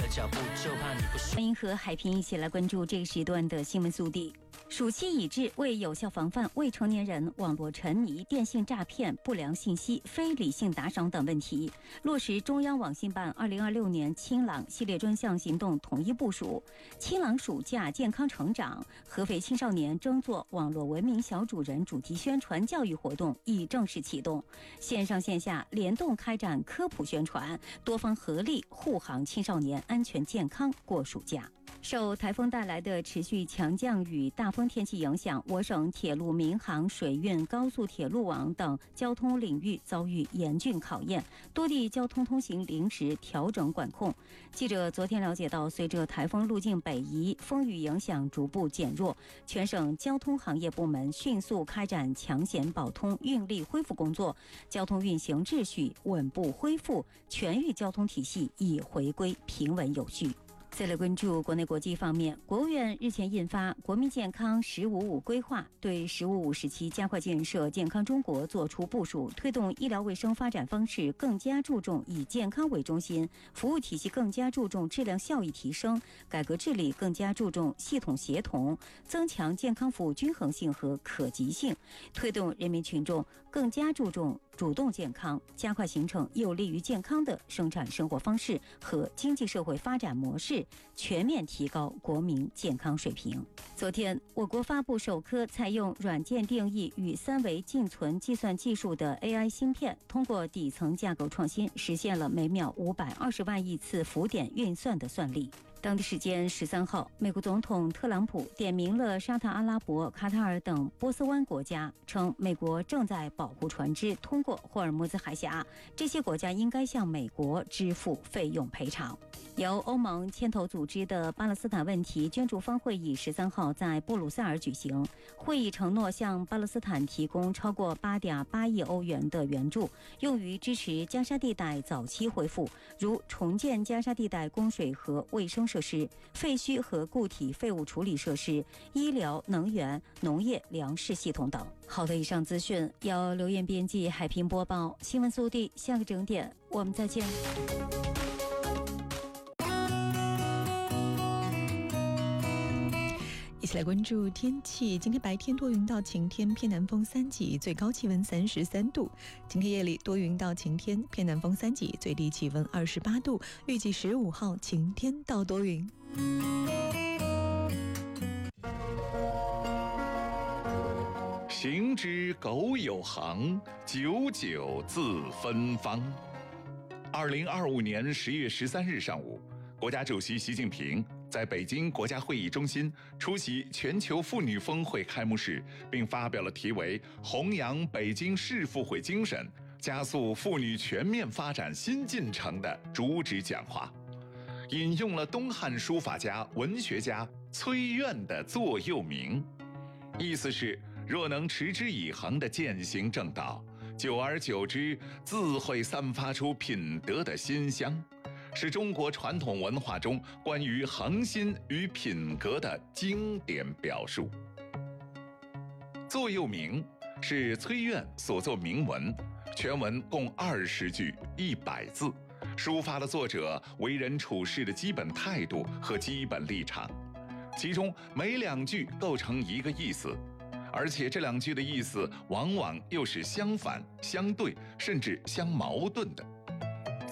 脚步，就怕你不熟。 欢迎和海平一起来关注这个时段的新闻速递。暑期已至，为有效防范未成年人网络沉迷、电信诈骗、不良信息、非理性打赏等问题，落实中央网信办2026年清朗系列专项行动统一部署。清朗暑假健康成长、合肥青少年争做网络文明小主人主题宣传教育活动已正式启动，线上线下联动开展科普宣传，多方合力护航青少年安全健康过暑假。受台风带来的持续强降雨、大风天气影响，我省铁路、民航、水运、高速铁路网等交通领域遭遇严峻考验，多地交通通行临时调整管控。记者昨天了解到，随着台风路径北移，风雨影响逐步减弱，全省交通行业部门迅速开展抢险保通运力恢复工作，交通运行秩序稳步恢复，全域交通体系已回归平稳有序。再来关注国内国际方面，国务院日前印发《国民健康“十五五”规划》，对“十五五”时期加快建设健康中国作出部署，推动医疗卫生发展方式更加注重以健康为中心，服务体系更加注重质量效益提升，改革治理更加注重系统协同，增强健康服务均衡性和可及性，推动人民群众更加注重主动健康，加快形成有利于健康的生产生活方式和经济社会发展模式，全面提高国民健康水平。昨天，我国发布首颗采用软件定义与三维静存计算技术的 AI 芯片，通过底层架构创新，实现了每秒520万亿次浮点运算的算力。当地时间13号，美国总统特朗普点名了沙特阿拉伯、卡塔尔等波斯湾国家，称美国正在保护船只通过霍尔木兹海峡，这些国家应该向美国支付费用赔偿。由欧盟牵头组织的巴勒斯坦问题捐助方会议13号在布鲁塞尔举行，会议承诺向巴勒斯坦提供超过8.8亿欧元的援助，用于支持加沙地带早期恢复，如重建加沙地带供水和卫生设施、废墟和固体废物处理设施、医疗、能源、农业、粮食系统等。好的，以上资讯由刘燕编辑，海平播报。新闻速递，下个整点我们再见。 一起来关注天气。今天白天多云到晴天，偏南风3级，最高气温33度。今天夜里多云到晴天，偏南风3级，最低气温28度。预计15号晴天到多云。 行之苟有行，久久自芬芳。2025年10月13日上午，国家主席习近平在北京国家会议中心出席全球妇女峰会开幕式，并发表了题为“弘扬北京市妇会精神，加速妇女全面发展新进程”的主旨讲话，引用了东汉书法家、文学家崔苑的座右铭，意思是：若能持之以恒地践行正道，久而久之，自会散发出品德的馨香。是中国传统文化中关于恒心与品格的经典表述。座右铭是崔苑所作铭文，全文共20句100字，抒发了作者为人处事的基本态度和基本立场，其中每2句构成一个意思，而且这2句的意思往往又是相反、相对，甚至相矛盾的。